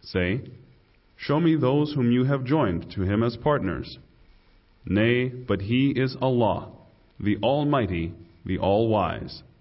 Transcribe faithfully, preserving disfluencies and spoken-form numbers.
Say, show me those whom you have joined to him as partners. Nay, but he is Allah, the Almighty, the All-Wise.